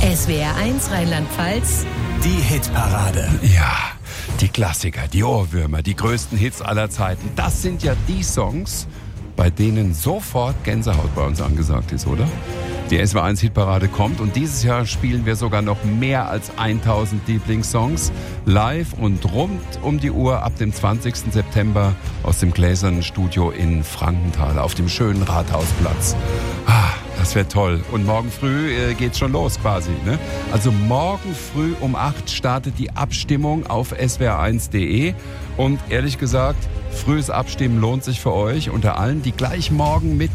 SWR1 Rheinland-Pfalz. Die Hitparade. Ja, die Klassiker, die Ohrwürmer, die größten Hits aller Zeiten. Das sind ja die Songs, bei denen sofort Gänsehaut bei uns angesagt ist, oder? Die SWR1 Hitparade kommt und dieses Jahr spielen wir sogar noch mehr als 1000 Lieblingssongs live und rund um die Uhr ab dem 20. September aus dem Gläsernen Studio in Frankenthal auf dem schönen Rathausplatz. Das wäre toll. Und morgen früh geht's schon los quasi, ne? Also morgen früh um 8 startet die Abstimmung auf swr1.de. Und ehrlich gesagt, frühes Abstimmen lohnt sich für euch unter allen, die gleich morgen mit